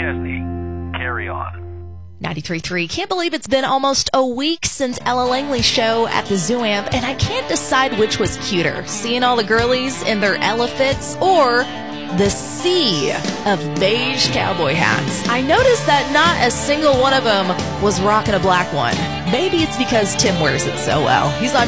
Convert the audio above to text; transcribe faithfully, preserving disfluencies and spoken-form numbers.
Chesney. Carry on. ninety-three point three. Can't believe it's been almost a week since Ella Langley's show at the Zoo Amp, and I can't decide which was cuter, seeing all the girlies in their elephants or the sea of beige cowboy hats. I noticed that not a single one of them was rocking a black one. Maybe it's because Tim wears it so well. He's on